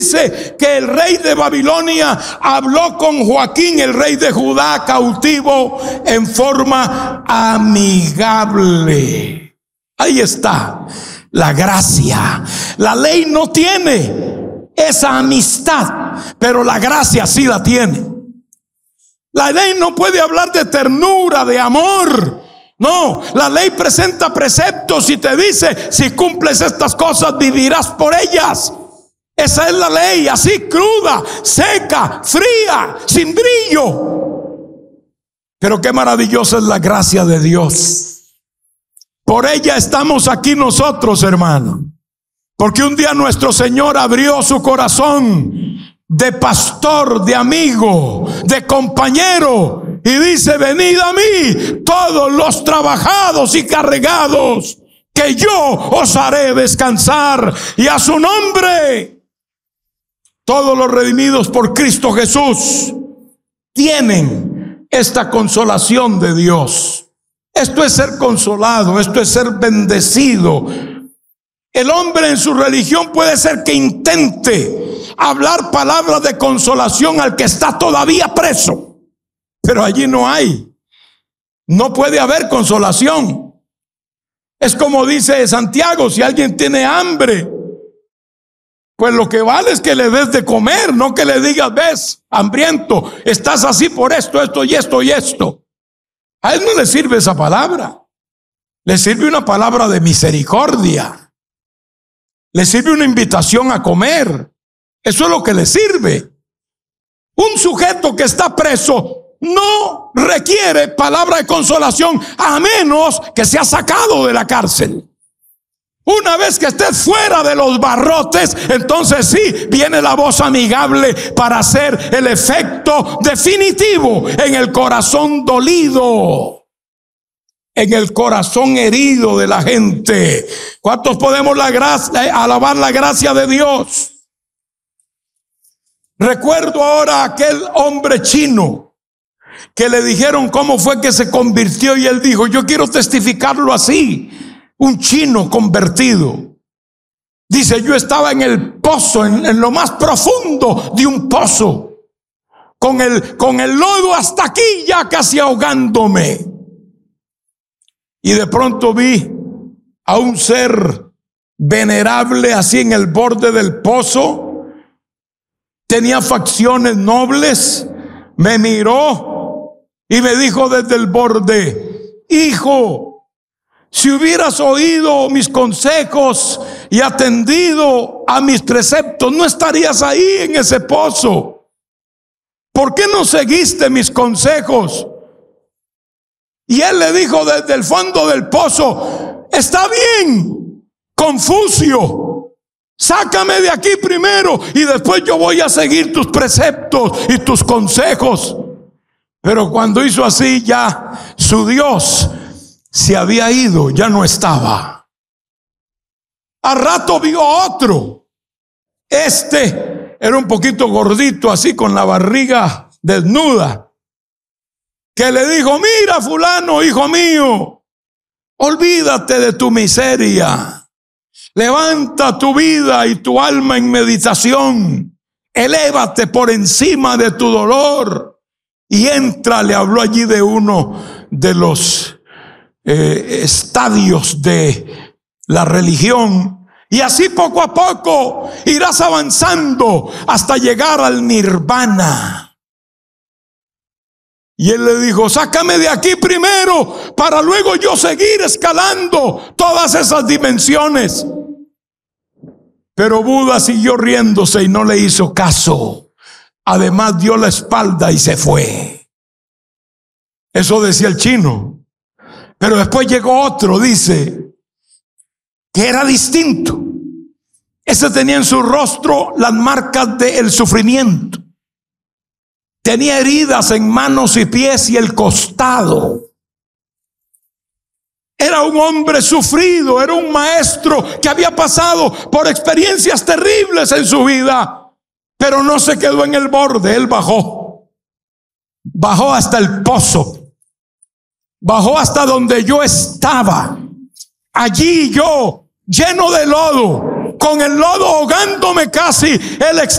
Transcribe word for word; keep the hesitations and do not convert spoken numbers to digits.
Dice que el rey de Babilonia habló con Joaquín, el rey de Judá, cautivo, en forma amigable. Ahí está la gracia. La ley no tiene esa amistad, pero la gracia sí la tiene. La ley no puede hablar de ternura, de amor. No, la ley presenta preceptos y te dice: si cumples estas cosas, vivirás por ellas. Esa es la ley, así cruda, seca, fría, sin brillo. Pero qué maravillosa es la gracia de Dios. Por ella estamos aquí nosotros, hermano. Porque un día nuestro Señor abrió su corazón de pastor, de amigo, de compañero, y dice: venid a mí todos los trabajados y cargados, que yo os haré descansar. Y a su nombre todos los redimidos por Cristo Jesús tienen esta consolación de Dios. Esto es ser consolado, esto es ser bendecido. El hombre en su religión puede ser que intente hablar palabras de consolación al que está todavía preso, pero allí no hay, no puede haber consolación. Es como dice Santiago: si alguien tiene hambre, pues lo que vale es que le des de comer, no que le digas: ves, hambriento, estás así por esto, esto y esto y esto. A él no le sirve esa palabra. Le sirve una palabra de misericordia. Le sirve una invitación a comer. Eso es lo que le sirve. Un sujeto que está preso no requiere palabra de consolación, a menos que sea sacado de la cárcel. Una vez que estés fuera de los barrotes, entonces sí viene la voz amigable para hacer el efecto definitivo en el corazón dolido, en el corazón herido de la gente. ¿Cuántos podemos la gracia, alabar la gracia de Dios? Recuerdo ahora a aquel hombre chino que le dijeron cómo fue que se convirtió, y él dijo: yo quiero testificarlo así. Un chino convertido. Dice: yo estaba en el pozo, en, en lo más profundo de un pozo, con el, con el lodo hasta aquí, ya casi ahogándome. Y de pronto vi a un ser venerable así en el borde del pozo. Tenía facciones nobles. Me miró y me dijo desde el borde: hijo, si hubieras oído mis consejos y atendido a mis preceptos, no estarías ahí en ese pozo. ¿Por qué no seguiste mis consejos? Y él le dijo desde el fondo del pozo: está bien, Confucio, sácame de aquí primero y después yo voy a seguir tus preceptos y tus consejos. Pero cuando hizo así, ya su Dios se había ido, ya no estaba. Al rato vio otro. Este era un poquito gordito, así con la barriga desnuda, que le dijo: mira, fulano, hijo mío, olvídate de tu miseria, levanta tu vida y tu alma en meditación, elévate por encima de tu dolor y entra. Le habló allí de uno de los Eh, estadios de la religión, y así poco a poco irás avanzando hasta llegar al nirvana. Y él le dijo: sácame de aquí primero para luego yo seguir escalando todas esas dimensiones. Pero Buda siguió riéndose y no le hizo caso. Además dio la espalda y se fue. Eso decía el chino. Pero después llegó otro, dice, que era distinto. Ese tenía en su rostro las marcas del sufrimiento. Tenía heridas en manos y pies y el costado. Era un hombre sufrido, era un maestro que había pasado por experiencias terribles en su vida. Pero no se quedó en el borde, él bajó. Bajó hasta el pozo. Bajó hasta donde yo estaba. Allí yo, lleno de lodo, con el lodo ahogándome casi, Él